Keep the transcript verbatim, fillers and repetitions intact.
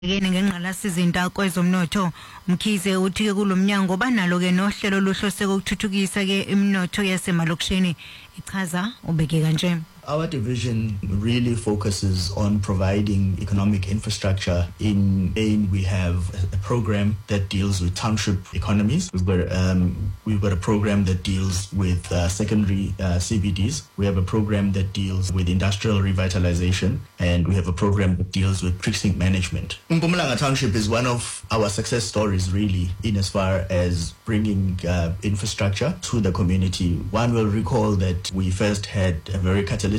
Yini ngenqalasizinda kwezomnotho Mkhize uthi ke kulomnyango banalo ke nohlelo luhlose ukuthuthukisa ke iminotho yasemalokishini ichaza ubeke kanje. Our division really focuses on providing economic infrastructure. In Ain, we have a program that deals with township economies. We've got um, we've got a program that deals with uh, secondary uh, C B Ds. We have a program that deals with industrial revitalization, and we have a program that deals with precinct management. Mpumalanga Township is one of our success stories, really, in as far as bringing uh, infrastructure to the community. One will recall that we first had a very catalytic